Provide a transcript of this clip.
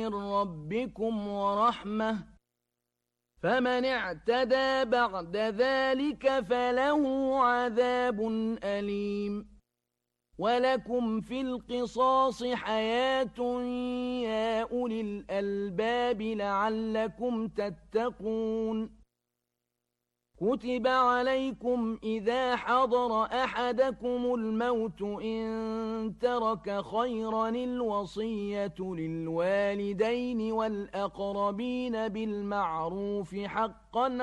من ربكم ورحمة فمن اعتدى بعد ذلك فله عذاب أليم ولكم في القصاص حياة يا أولي الألباب لعلكم تتقون كتب عليكم إذا حضر أحدكم الموت إن ترك خيرا الوصية للوالدين والأقربين بالمعروف حقا